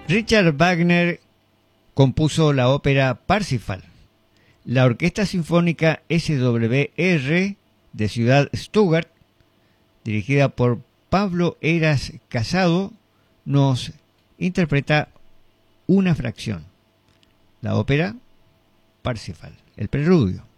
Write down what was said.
Richard Wagner compuso la ópera Parsifal. La Orquesta Sinfónica SWR de Ciudad Stuttgart, dirigida por Pablo Heras Casado, nos interpreta una fracción. La ópera Parsifal, el preludio.